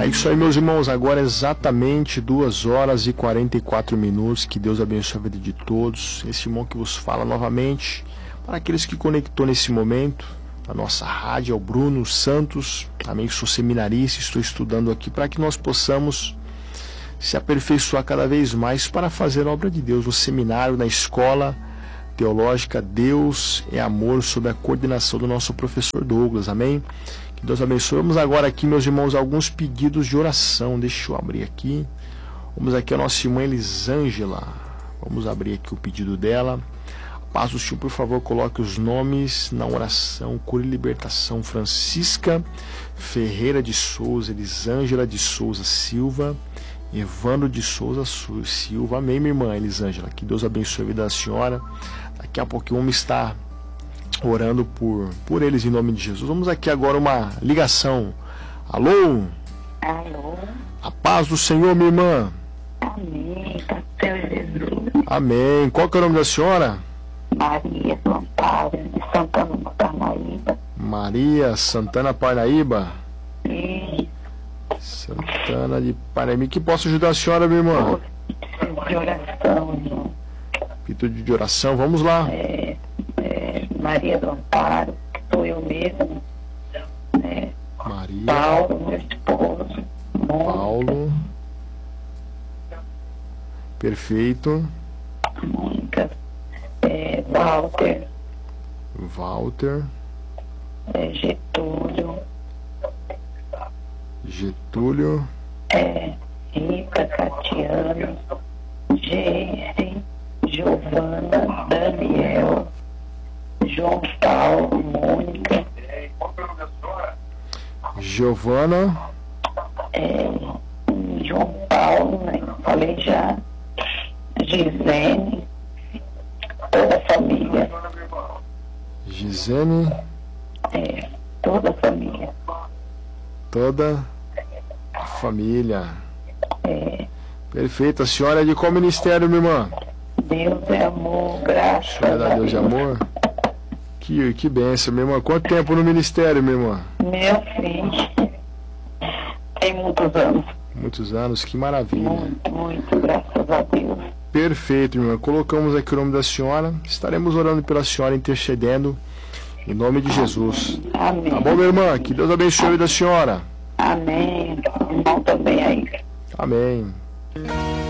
É isso aí, meus irmãos. Agora é exatamente 2 horas e 44 minutos. Que Deus abençoe a vida de todos. Esse irmão que vos fala novamente, para aqueles que conectou nesse momento, a nossa rádio é o Bruno Santos. Amém. Sou seminarista, estou estudando aqui para que nós possamos se aperfeiçoar cada vez mais para fazer a obra de Deus no seminário, na escola teológica Deus é Amor, sob a coordenação do nosso professor Douglas. Amém. Que Deus abençoe. Vamos agora aqui, meus irmãos, alguns pedidos de oração. Deixa eu abrir aqui. Vamos aqui a nossa irmã Elisângela. Vamos abrir aqui o pedido dela. Paz do Senhor, por favor, coloque os nomes na oração. Cura e libertação. Francisca Ferreira de Souza, Elisângela de Souza Silva, Evandro de Souza Silva. Amém, minha irmã Elisângela. Que Deus abençoe a vida da senhora. Daqui a pouquinho vamos estar orando por eles em nome de Jesus. Vamos aqui agora uma ligação. Alô? Alô? A paz do Senhor, minha irmã. Amém. Pastor Jesus. Amém. Qual que é o nome da senhora? Maria do Amparo, de Santana do Parnaíba. Maria Santana Parnaíba. E Santana de Parnaíba. Que posso ajudar a senhora, minha irmã? de oração, irmão. Pedido de oração. Vamos lá. Maria do Amparo, que sou eu mesmo. Maria. Paulo, meu esposo. Paulo. Perfeito. Mônica. Walter. Walter. Getúlio. Getúlio. Rita, Catiano. Geise. Giovana. Daniel. João Paulo. Mônica. Giovana. João Paulo, né? Falei já. Gisene. Toda a família. Gisene. Toda a família. Toda a família. Perfeito. A senhora é de qual ministério, minha irmã? Deus é amor, graças A senhora é da Deus de Amor? Que bênção, minha irmã. Quanto tempo no ministério, minha irmã? Meu filho. Tem muitos anos. Muitos anos, que maravilha. Muito, graças a Deus. Perfeito, minha irmã. Colocamos aqui o nome da senhora. Estaremos orando pela senhora, intercedendo em nome de Jesus. Amém. Tá bom, minha irmã? Que Deus abençoe a vida da senhora. Amém. Irmão também aí. Amém.